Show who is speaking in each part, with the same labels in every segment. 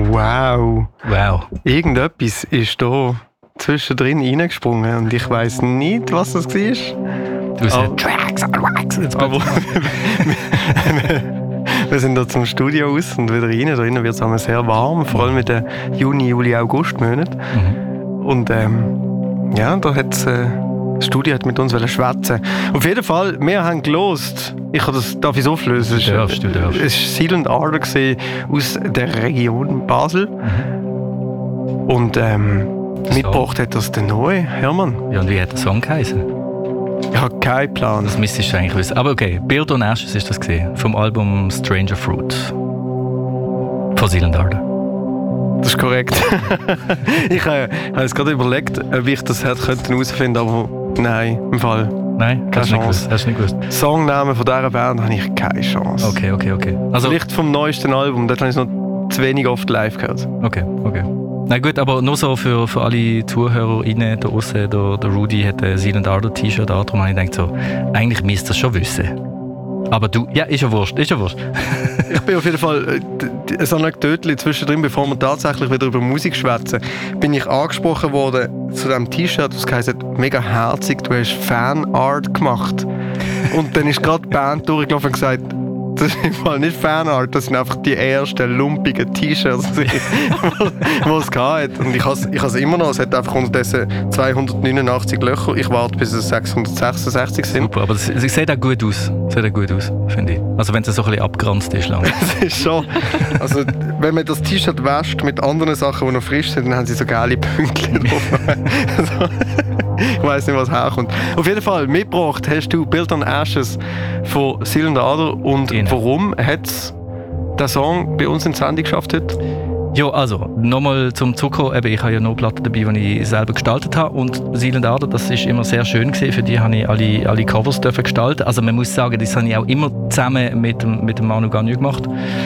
Speaker 1: Wow. Irgendetwas ist da zwischendrin reingesprungen und ich weiss nicht, was das war.
Speaker 2: Du sagst Tracks on Wax.
Speaker 1: Aber wir sind da zum Studio aus und wieder rein. Da drinnen wird es sehr warm, vor allem in den Juni, Juli, August-Monaten. Und ja, da hat das Studio hat mit uns schwätzen. Auf jeden Fall, wir haben gelost. Darf ich es auflösen?
Speaker 2: Du darfst.
Speaker 1: Es war Silent Ardor aus der Region Basel. Und mitgebracht hat das der Neue, Hermann.
Speaker 2: Ja, und wie hat der Song geheißen?
Speaker 1: Ich habe keinen Plan.
Speaker 2: Das müsstest du eigentlich wissen. Aber okay, Beard on Ashes ist das gesehen, vom Album Stranger Fruit von Silent Ardor.
Speaker 1: Das ist korrekt. Ich habe jetzt gerade überlegt, ob ich das herausfinden könnte, aber nein, im Fall.
Speaker 2: Nein,
Speaker 1: keine Chance.
Speaker 2: Hast du nicht gewusst?
Speaker 1: Songnamen von dieser Band habe ich keine Chance.
Speaker 2: Okay.
Speaker 1: Also vielleicht vom neuesten Album, dort habe ich es noch zu wenig oft live gehört.
Speaker 2: Okay. Na gut, aber nur so für alle ZuhörerInnen da draussen, der Rudy hat ein Silent Ardor T-Shirt an, darum habe ich gedacht so, eigentlich müsst ihr das schon wissen. Aber du, ja, ist ja wurscht. Ich
Speaker 1: bin auf jeden Fall ein Anekdötchen zwischendrin, bevor wir tatsächlich wieder über Musik schwätzen, bin ich angesprochen worden zu diesem T-Shirt, das heisst, mega herzig, du hast Fanart gemacht. Und dann ist gerade die Band durchgelaufen und gesagt, das ist im Fall nicht Fanart, das sind einfach die ersten lumpigen T-Shirts, die es hatte. Und ich habe es immer noch, es hat einfach unterdessen 289 Löcher. Ich warte, bis es 666 sind.
Speaker 2: Super, aber es sieht auch gut aus, finde ich. Also wenn es so ein bisschen abgeranzt ist lang.
Speaker 1: Es ist schon, also wenn man das T-Shirt wäscht mit anderen Sachen, die noch frisch sind, dann haben sie so geile Pünktchen drauf. Also, ich weiss nicht, was herkommt. Auf jeden Fall, mitgebracht hast du Beard on Ashes von Silent Ardor. Und warum hat der Song bei uns in die Sendung geschafft heute?
Speaker 2: Ja, also, nochmal zum Zucker. Ich habe ja noch Platten dabei, die ich selber gestaltet habe. Und Silent Ardor, das war immer sehr schön gewesen. Für die habe ich alle Covers gestalten. Also man muss sagen, das habe ich auch immer zusammen mit dem Manu Gagnon gemacht.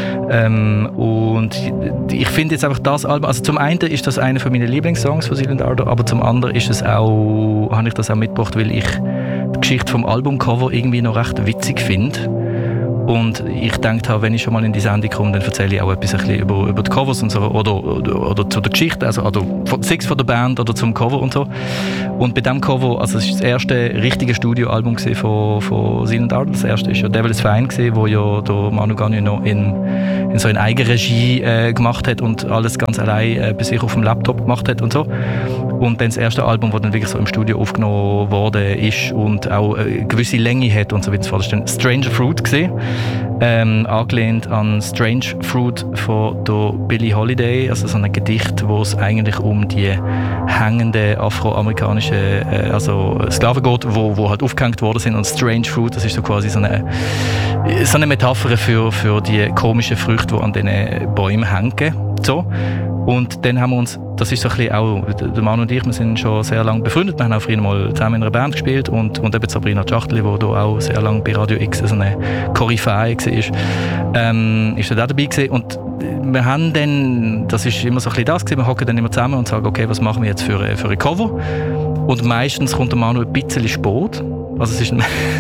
Speaker 2: Und ich finde jetzt einfach das Album, also zum einen ist das einer meiner Lieblingssongs von Silent Ardor, aber zum anderen ist es auch, habe ich das auch mitgebracht, weil ich die Geschichte vom Albumcover irgendwie noch recht witzig finde. Und ich dachte, wenn ich schon mal in die Sendung komme, dann erzähle ich auch etwas ein bisschen über die Covers und so, oder zu der Geschichte, also sei es von der Band oder zum Cover und so. Und bei diesem Cover, also es ist das erste richtige Studioalbum von Silent Ardor. Das erste ist ja Devil is Fine gewesen, wo ja der Manu Gagnon noch in so in Eigenregie gemacht hat und alles ganz allein bei sich auf dem Laptop gemacht hat und so. Und dann das erste Album, das dann wirklich so im Studio aufgenommen worden ist und auch eine gewisse Länge hat und so weiter. Das war Stranger Fruit gesehen. Angelehnt an Strange Fruit von der Billie Holiday, also so ein Gedicht, wo es eigentlich um die hängenden afroamerikanischen Sklaven geht, wo halt aufgehängt worden sind. Und Strange Fruit, das ist so quasi so eine Metapher für die komischen Früchte, die an diesen Bäumen hängen. So. Und dann haben wir uns, das ist so ein bisschen auch, der Mann und ich, wir sind schon sehr lange befreundet, wir haben auch früher mal zusammen in einer Band gespielt und eben Sabrina Tschachtli, die da auch sehr lange bei Radio X so eine Koryphäe war, ist da auch dabei gewesen. Und wir haben dann, das ist immer so ein bisschen das gewesen, wir hocken dann immer zusammen und sagen, okay, was machen wir jetzt für ein Cover? Und meistens kommt der Manu ein bisschen spät. Also es ist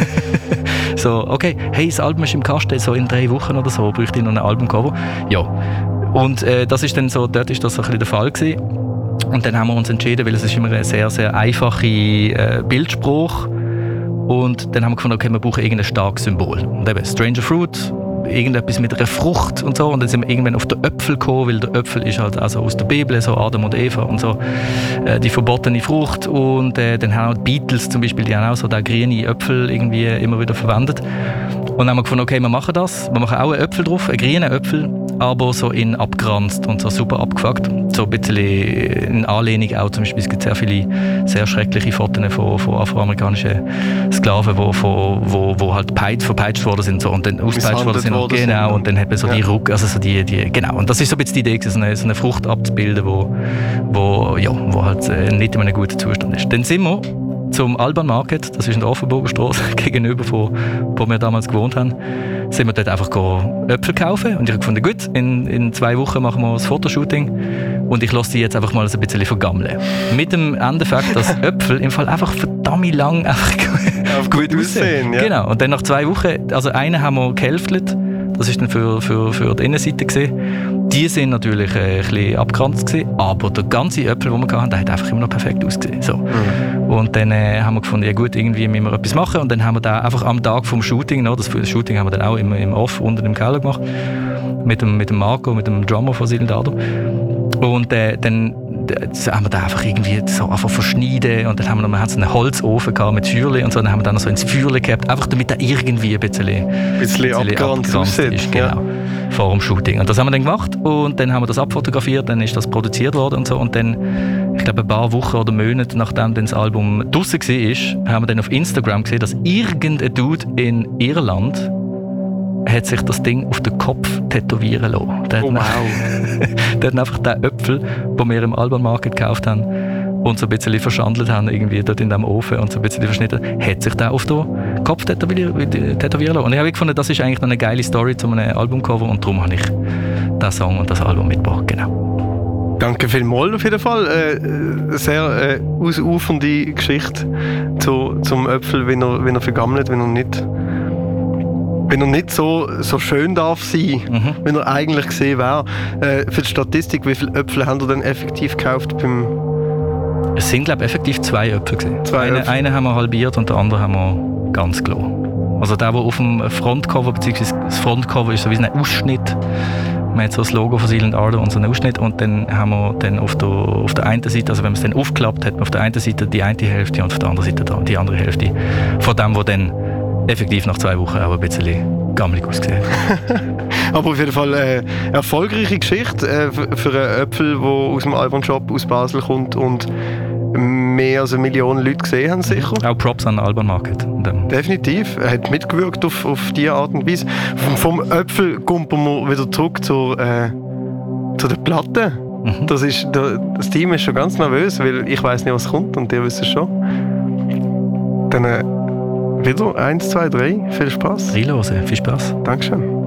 Speaker 2: so, okay, hey, das Album ist im Kasten, so in 3 Wochen oder so, bräuchte ich noch ein Albumcover. Ja. Und das ist dann so, dort ist das so ein bisschen der Fall gewesen. Und dann haben wir uns entschieden, weil es ist immer eine sehr, sehr einfache Bildspruch. Und dann haben wir gefunden, okay, wir brauchen irgendein starkes Symbol. Und eben Stranger Fruit, irgendetwas mit einer Frucht und so. Und dann sind wir irgendwann auf den Äpfel gekommen, weil der Äpfel ist halt also aus der Bibel, so Adam und Eva und so, die verbotene Frucht. Und dann haben auch die Beatles zum Beispiel, die haben auch so den grünen Äpfel irgendwie immer wieder verwendet. Und dann haben wir gefunden, okay, wir machen das. Wir machen auch einen Äpfel drauf, einen grünen Äpfel, aber so in abgeranzt und so super abgefuckt. So ein bisschen in Anlehnung auch, zum Beispiel, es gibt sehr viele sehr schreckliche Fotos von afroamerikanischen Sklaven, wo halt verpeitscht worden sind so, und dann ausgepeitscht worden sind. Genau, und dann hat man so die Ruck, also so die genau. Und das ist so ein bisschen die Idee, so eine Frucht abzubilden, wo halt nicht in einem guten Zustand ist. Dann sind wir zum Alban Market, das ist in der Offenburger Straße, gegenüber wo wir damals gewohnt haben, sind wir dort einfach Äpfel kaufen. Und ich habe gefunden, gut, in 2 Wochen machen wir das Fotoshooting und ich lasse die jetzt einfach mal so ein bisschen vergammeln. Mit dem Endeffekt, dass Äpfel im Fall einfach verdammt lang einfach gut aussehen. Ja. Genau, und dann nach 2 Wochen, also einen haben wir gehälftelt, das ist dann für die Innenseite gesehen. Die sind natürlich ein bisschen abgeranzt gewesen, aber der ganze Äpfel, den wir hatten, der hat einfach immer noch perfekt ausgesehen. So. Und dann haben wir gefunden, ja gut, irgendwie müssen wir etwas machen. Und dann haben wir da einfach am Tag vom Shooting, das Shooting haben wir dann auch im Off unten im Keller gemacht, mit dem Marco, mit dem Drummer von Silent Ardor. Und dann haben wir da einfach irgendwie so einfach verschneiden und dann haben wir so einen Holzofen gehabt mit Feuerli und so, dann haben wir dann noch so ins Feuerli gehabt, einfach damit er irgendwie ein bisschen
Speaker 1: abgeranzt aussieht.
Speaker 2: Genau, vor dem Shooting. Und das haben wir dann gemacht und dann haben wir das abfotografiert, dann ist das produziert worden und so und dann, ich glaube ein paar Wochen oder Monate nachdem dann das Album draussen war, haben wir dann auf Instagram gesehen, dass irgendein Dude in Irland hat sich das Ding auf den Kopf tätowieren lassen. Der hat einfach den Äpfel, den wir im Alban Market gekauft haben und so ein bisschen verschandelt haben, irgendwie dort in diesem Ofen und so ein bisschen verschnitten, hat sich den auf den Kopf tätowieren lassen. Und ich habe gefunden, das ist eigentlich eine geile Story zu einem Albumcover und darum habe ich diesen Song und das Album mitgebracht. Genau.
Speaker 1: Danke vielmals auf jeden Fall. Sehr ausufernde Geschichte zum Äpfel, wenn er vergammelt, wenn er nicht so schön darf sein, wenn er eigentlich gesehen wäre. Für die Statistik, wie viele Äpfel haben ihr denn effektiv gekauft?
Speaker 2: Es sind, glaube ich, effektiv 2 Äpfel gewesen. Einen haben wir halbiert und den anderen haben wir ganz gelassen. Also der auf dem Frontcover, beziehungsweise das Frontcover ist so wie ein Ausschnitt. Man hat so das Logo von Silent Ardor und so einen Ausschnitt und dann haben wir dann auf der einen Seite, also wenn man es dann aufklappt, hat man auf der einen Seite die eine Hälfte und auf der anderen Seite die andere Hälfte von dem, wo dann effektiv nach 2 Wochen auch ein bisschen gammelig ausgesehen.
Speaker 1: Aber auf jeden Fall eine erfolgreiche Geschichte für einen Äpfel, der aus dem Alban Shop aus Basel kommt und mehr als 1 Million Leute gesehen haben, sicher.
Speaker 2: Auch Props an den Alban Market.
Speaker 1: Definitiv. Er hat mitgewirkt auf diese Art und Weise. Vom Äpfel kommen wir wieder zurück zu der Platte. Das Team ist schon ganz nervös, weil ich weiss nicht, was kommt und ihr wisst es schon. Dann wieder 1, 2, 3. Viel Spaß.
Speaker 2: Reinhören. Viel Spaß.
Speaker 1: Dankeschön.